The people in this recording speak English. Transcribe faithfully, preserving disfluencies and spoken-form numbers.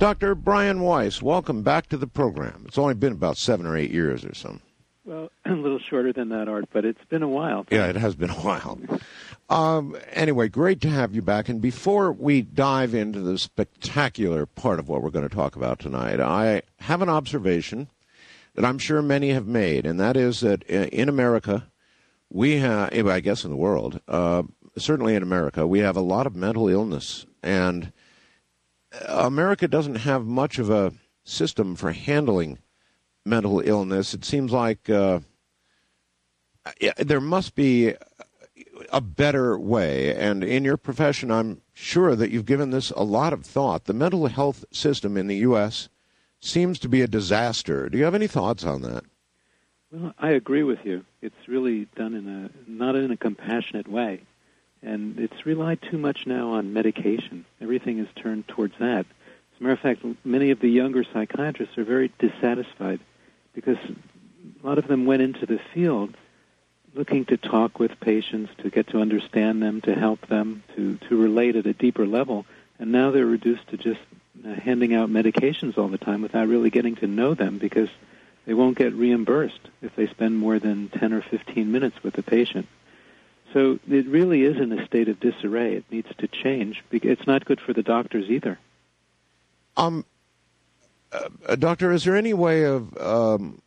Doctor Brian Weiss, welcome back to the program. It's only been about seven or eight years or so. Well, a little shorter than that, Art, but it's been a while. Yeah, it has been a while. Um, anyway, great to have you back. And before we dive into the spectacular part of what we're going to talk about tonight, I have an observation that I'm sure many have made, and that is that in America, we have, I guess in the world, uh, certainly in America, we have a lot of mental illness. And America doesn't have much of a system for handling mental illness. It seems like uh, there must be a better way. And in your profession, I'm sure that you've given this a lot of thought. The mental health system in the U S seems to be a disaster. Do you have any thoughts on that? Well, I agree with you. It's really done in a not in a compassionate way. And it's relied too much now on medication. Everything is turned towards that. As a matter of fact, many of the younger psychiatrists are very dissatisfied because a lot of them went into the field looking to talk with patients, to get to understand them, to help them, to, to relate at a deeper level. And now they're reduced to just uh, handing out medications all the time without really getting to know them because they won't get reimbursed if they spend more than ten or fifteen minutes with a patient. So it really is in a state of disarray. It needs to change. It's not good for the doctors either. Um, uh, Doctor, is there any way of um,